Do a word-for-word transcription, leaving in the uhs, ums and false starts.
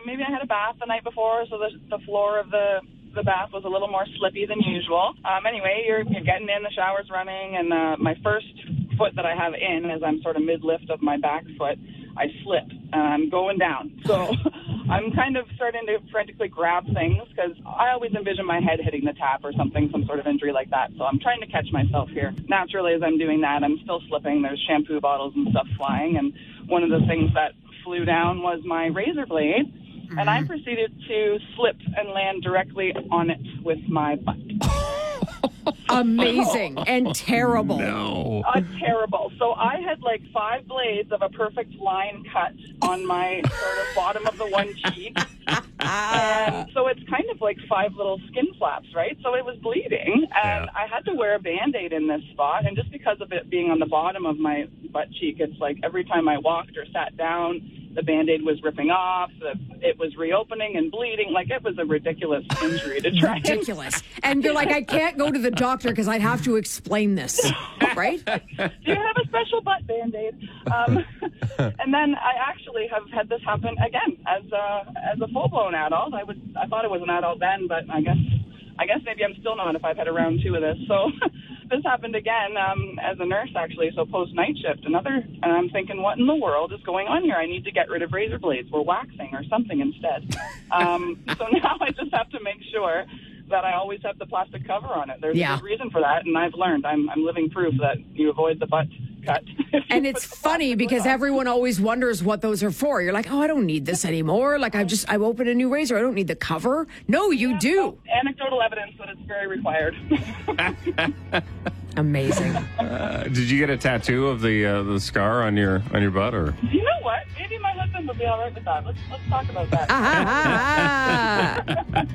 maybe I had a bath the night before, so the, the floor of the, the bath was a little more slippy than usual. Um, anyway, you're, you're getting in, the shower's running, and uh, my first foot that I have in, as I'm sort of mid-lift of my back foot, I slip, and I'm going down. So I'm kind of starting to frantically grab things because I always envision my head hitting the tap or something, some sort of injury like that. So I'm trying to catch myself here. Naturally, as I'm doing that, I'm still slipping. There's shampoo bottles and stuff flying, and one of the things that flew down was my razor blade, mm-hmm. and I proceeded to slip and land directly on it with my butt. Amazing and terrible. No. Uh, terrible. So I had like five blades of a perfect line cut on my sort of bottom of the one cheek. And so it's kind of like five little skin flaps, right? So it was bleeding, and Yeah. I had to wear a Band-Aid in this spot. And just because of it being on the bottom of my butt cheek, it's like every time I walked or sat down, the Band-Aid was ripping off, the, it was reopening and bleeding. Like, it was a ridiculous injury to try. Ridiculous. And you're like, I can't go to the doctor because I'd have to explain this, right? Do you have a special butt Band-Aid? Um, and then I actually have had this happen again as a, as a full-blown adult. I would I thought it was an adult then, but I guess I guess maybe I'm still not if I've had a round two of this. So this happened again um, as a nurse, actually, so post-night shift. Another, and I'm thinking, what in the world is going on here? I need to get rid of razor blades. We're waxing or something instead. Um, so now I just have to make sure that I always have the plastic cover on it. There's Yeah. a good reason for that, and I've learned. I'm, I'm living proof that you avoid the butt cut. And it's funny because everyone always wonders what those are for. You're like, oh, I don't need this anymore. Like, I've just, I've opened a new razor. I don't need the cover. No, you do. Well, anecdotal evidence that it's very required. Amazing. Uh, did you get a tattoo of the uh, the scar on your on your butt, or? You know what? Maybe my husband would be all right with that. Let's let's talk about that.